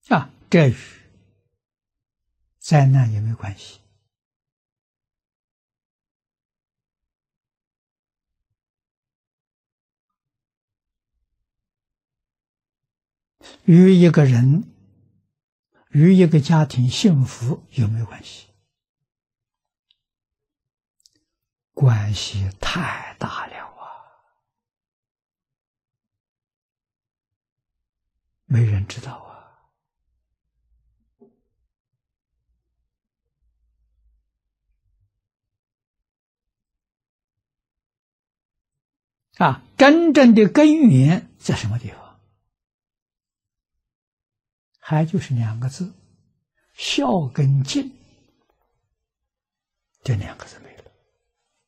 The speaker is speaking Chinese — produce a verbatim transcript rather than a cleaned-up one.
啊，这与灾难有没有关系？与一个人、与一个家庭幸福有没有关系？关系太大了啊！没人知道啊。啊，真正的根源在什么地方？还就是两个字：孝跟敬。这两个字没有。